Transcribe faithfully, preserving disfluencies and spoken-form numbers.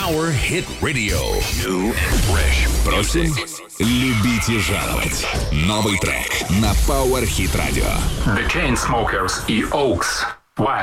Power Hit Radio. New and fresh. Просим, любите жаловать. Новый трек на Power Hit Radio. The Chainsmokers и Oaks.